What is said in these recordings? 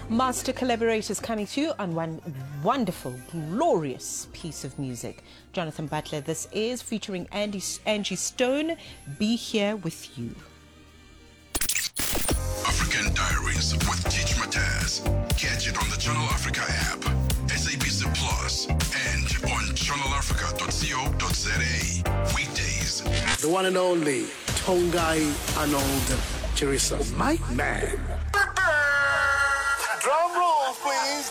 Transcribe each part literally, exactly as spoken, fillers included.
Master collaborators coming to you on one wonderful, glorious piece of music. Jonathan Butler, this is featuring Andy, Angie Stone, Be Here With You. African Diaries with Teach Mataz. Catch it on the Channel Africa app, S A B C Plus, and on channel africa dot co dot za. Weekdays. The one and only Tongai Arnold Chirisa. My man. Drum roll, please.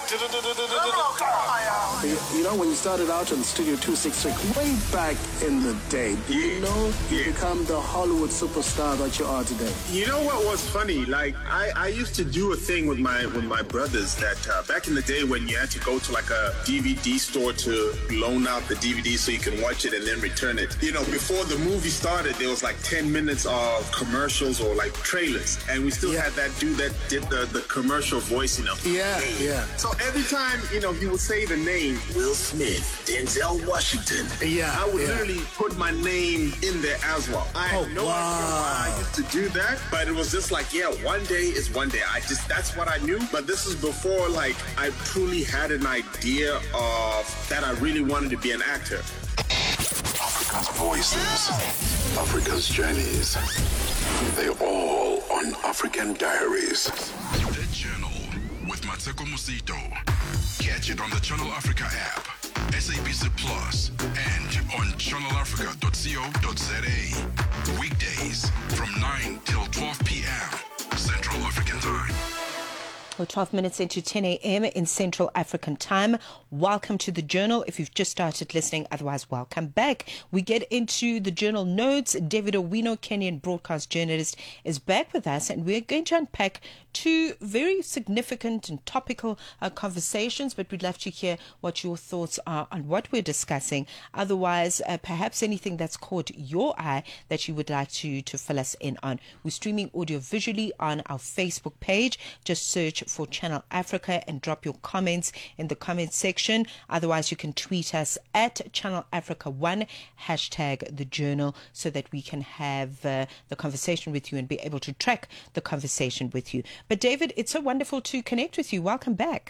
You, you know, when you started out on Studio two sixty-three, way back in the day, do you Yeah. know you Yeah. become the Hollywood superstar that you are today? You know what was funny? Like I, I used to do a thing with my with my brothers that uh, back in the day when you had to go to like a D V D store to loan out the D V D so you can watch it and then return it. You know, before the movie started, there was like ten minutes of commercials or like trailers, and we still Yeah. had that dude that did the, the commercial voice, you know. Yeah, yeah. So every time, you know, he would say the name Will Smith, Denzel Washington. Yeah, I would yeah. literally put my name in there as well. I Oh, had no idea why I used to do that, but it was just like, yeah, one day is one day. I just, that's what I knew. But this is before, like, I truly had an idea of that I really wanted to be an actor. Africa's voices, Africa's journeys. They're all on African Diaries. The Journal with Matseko Musito. Catch it on the Channel Africa app, S A B C Plus, and on channel africa dot co dot za. Weekdays from nine till twelve p.m. Central African Time. We're twelve minutes into ten a.m. in Central African Time. Welcome to the Journal. If you've just started listening, otherwise, welcome back. We get into the Journal notes. David Owino, Kenyan broadcast journalist, is back with us, and we're going to unpack two very significant and topical uh, conversations, but we'd love to hear what your thoughts are on what we're discussing. Otherwise, uh, perhaps anything that's caught your eye that you would like to, to fill us in on. We're streaming audio visually on our Facebook page. Just search for Channel Africa and drop your comments in the comment section. Otherwise, you can tweet us at Channel Africa one, hashtag the Journal, so that we can have uh, the conversation with you and be able to track the conversation with you. But David, it's so wonderful to connect with you. Welcome back.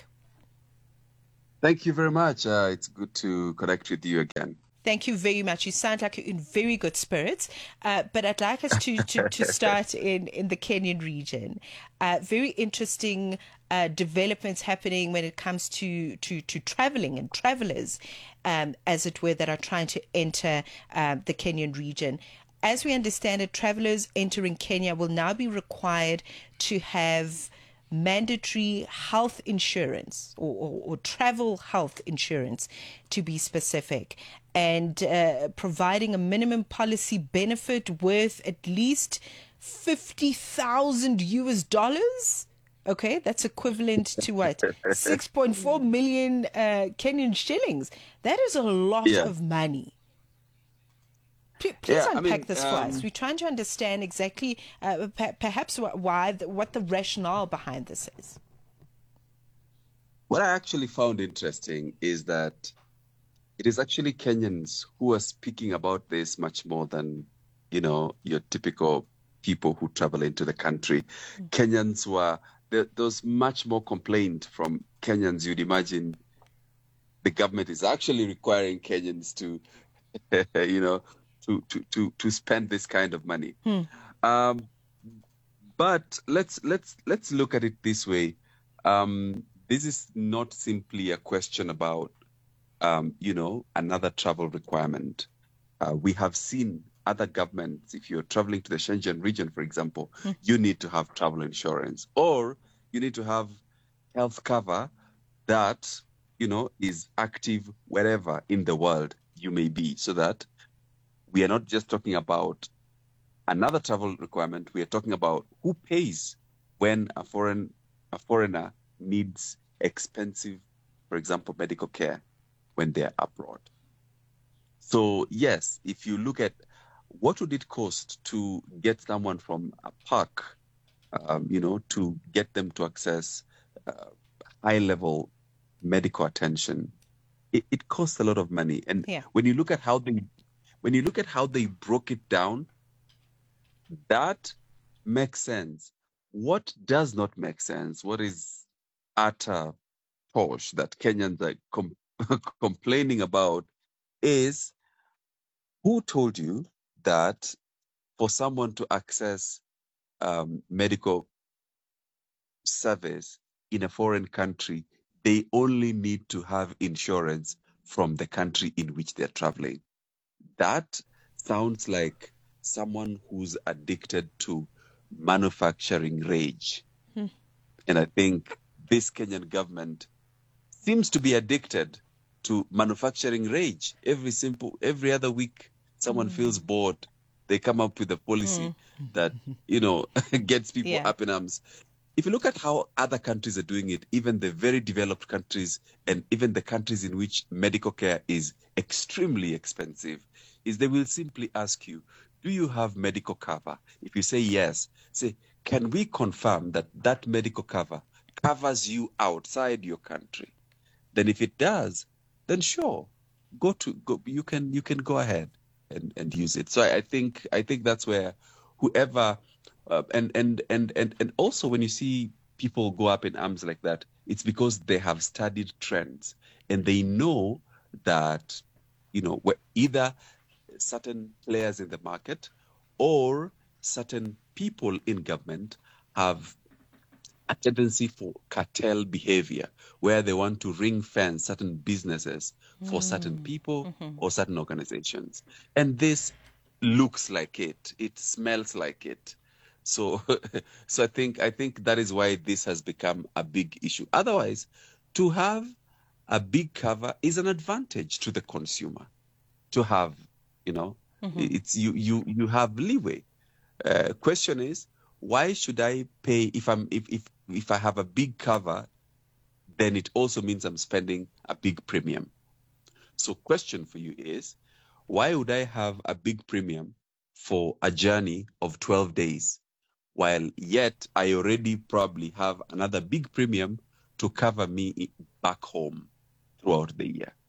Thank you very much. Uh, it's good to connect with you again. Thank you very much. You sound like you're in very good spirits. Uh, but I'd like us to, to, to start in, in the Kenyan region. Uh, very interesting uh, developments happening when it comes to, to, to traveling and travelers, um, as it were, that are trying to enter uh, the Kenyan region. As we understand it, travelers entering Kenya will now be required to have mandatory health insurance or, or, or travel health insurance, to be specific, and uh, providing a minimum policy benefit worth at least fifty thousand U S dollars. Okay, that's equivalent to what? six point four million uh, Kenyan shillings. That is a lot Yeah. of money. Please Yeah, I unpack mean, this for us. um, We're trying to understand exactly, uh, per- perhaps, wh- why, the, what the rationale behind this is. What I actually found interesting is that it is actually Kenyans who are speaking about this much more than, you know, your typical people who travel into the country. Mm. Kenyans were, there, there was much more complaint from Kenyans. You'd imagine the government is actually requiring Kenyans to, you know, to, to, to, to spend this kind of money. Hmm. Um, but let's let's let's look at it this way. Um, this is not simply a question about, um, you know, another travel requirement. Uh, we have seen other governments. If you're traveling to the Shenzhen region, for example, Hmm. you need to have travel insurance, or you need to have health cover that, you know, is active wherever in the world you may be, so that we are not just talking about another travel requirement. We are talking about who pays when a foreign a foreigner needs expensive, for example, medical care when they're abroad. So yes, if you look at what would it cost to get someone from a park, um, you know, to get them to access uh, high-level medical attention, it, it costs a lot of money. And Yeah. when you look at how they when you look at how they broke it down, that makes sense. What does not make sense, what is utter tosh that Kenyans are com- complaining about is, who told you that for someone to access um, medical service in a foreign country, they only need to have insurance from the country in which they're traveling? That sounds like someone who's addicted to manufacturing rage. Hmm. And I think this Kenyan government seems to be addicted to manufacturing rage. Every simple, every other week, someone feels bored. They come up with a policy that, you know, gets people Yeah. up in arms. If you look at how other countries are doing it, even the very developed countries and even the countries in which medical care is extremely expensive, is they will simply ask you, do you have medical cover? If you say yes, say, can we confirm that that medical cover covers you outside your country? Then if it does, then sure, go to go. You can you can go ahead and, and use it. So I, I think I think that's where whoever uh, and and and and and also when you see people go up in arms like that, it's because they have studied trends and they know that, you know, wh- either certain players in the market or certain people in government have a tendency for cartel behavior where they want to ring fence certain businesses for certain people or certain organizations. And this looks like it, it smells like it. So so I think I think that is why this has become a big issue. Otherwise, to have a big cover is an advantage to the consumer. To have, you know, it's you you you have leeway. Uh, question is, why should I pay if I'm if if if I have a big cover, then it also means I'm spending a big premium. So question for you is, why would I have a big premium for a journey of twelve days, while yet I already probably have another big premium to cover me i- back home throughout the year?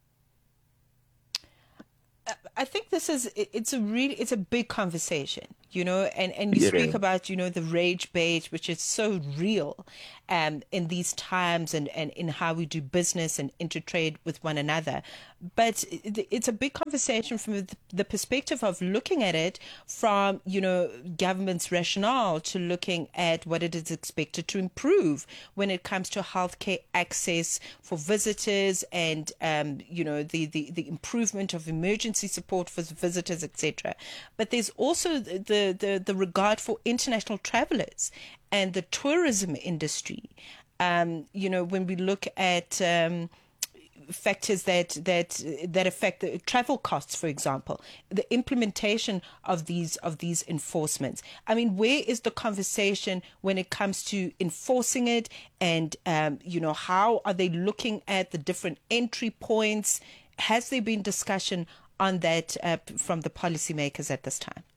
I think this is it- it's a really it's a big conversation, you know, and and you Yeah. speak about, you know, the rage bait, which is so real um in these times, and and in how we do business and intertrade with one another. But it- it's a big conversation from the the perspective of looking at it from, you know, government's rationale to looking at what it is expected to improve when it comes to healthcare access for visitors, and um you know, the the, the improvement of emergency support for visitors, et cetera. But there's also the, the, the regard for international travelers and the tourism industry. Um, you know, when we look at um, factors that that that affect the travel costs, for example, the implementation of these of these enforcements. I mean, where is the conversation when it comes to enforcing it, and um, you know, how are they looking at the different entry points? Has there been discussion on that uh, from the policymakers at this time?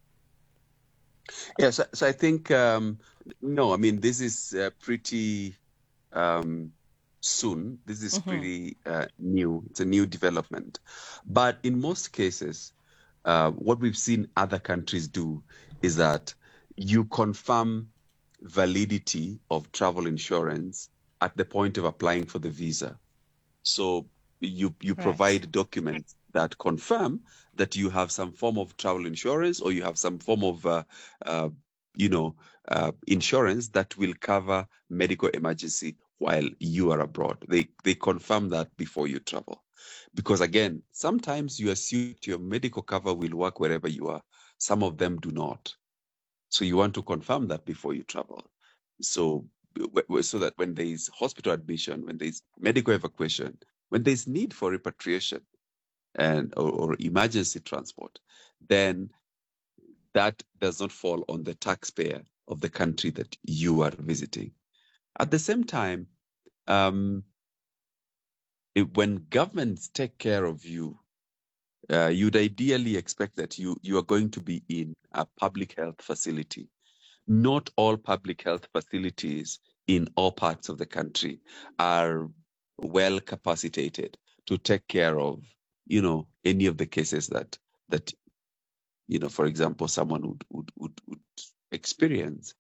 Yes, so, so I think um, no, I mean this is uh, pretty um, soon. This is pretty uh, new. It's a new development, but in most cases, uh, what we've seen other countries do is that you confirm validity of travel insurance at the point of applying for the visa. So you you Right. provide documents that confirm that you have some form of travel insurance, or you have some form of uh, uh, you know uh, insurance that will cover medical emergency while you are abroad. They they confirm that before you travel, because again, sometimes you assume your medical cover will work wherever you are. Some of them do not. So you want to confirm that before you travel. So, w- w- so that when there is hospital admission, when there is medical evacuation, when there is need for repatriation and or, or emergency transport, then that does not fall on the taxpayer of the country that you are visiting. At the same time, um, it- when governments take care of you, uh, you'd ideally expect that you you are going to be in a public health facility. Not all public health facilities in all parts of the country are well capacitated to take care of, you know, any of the cases that that you know, for example, someone would would would, would experience.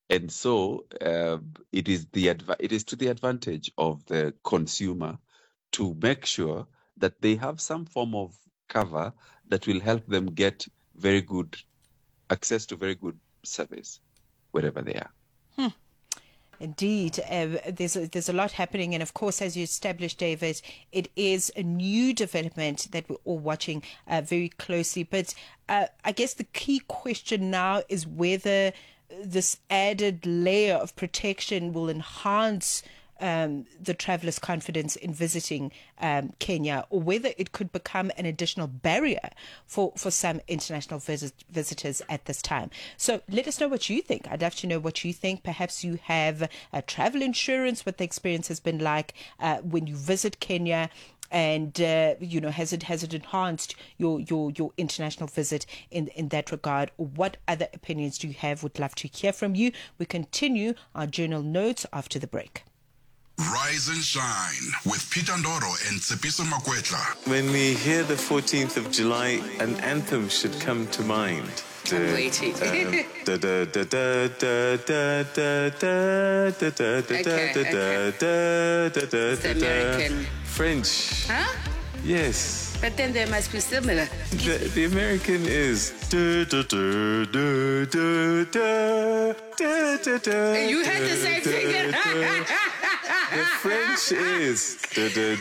And so uh, it is the adva- it is to the advantage of the consumer to make sure that they have some form of cover that will help them get very good access to very good service wherever they are. Hmm. Indeed, uh, there's a, there's a lot happening, and of course, as you established, David, it is a new development that we're all watching uh, very closely. But uh, I guess the key question now is whether this added layer of protection will enhance Um, the traveller's confidence in visiting um, Kenya, or whether it could become an additional barrier for, for some international visit, visitors at this time. So let us know what you think. I'd love to know what you think. Perhaps you have a travel insurance, what the experience has been like uh, when you visit Kenya. And uh, you know, has it has it enhanced your your your international visit in in that regard? Or what other opinions do you have? Would love to hear from you. We continue our journal notes after the break. Rise and shine with Peter Ndoro and Tsepiso Makwetla. When we hear the fourteenth of July, an anthem should come to mind. I'm waiting. It's American. French. Huh? Yes. But then they must be similar. The, the American is. You had the same thing. The French is. Okay,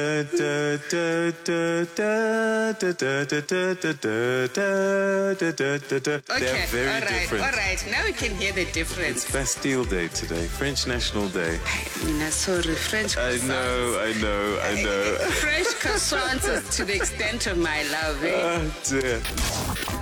They're very all right, different. all right. Now we can hear the difference. It's Bastille Day today, French National Day. Nah, sorry, French I croissants. know, I know, I know. French croissants is to the extent of my love. Eh? Oh dear.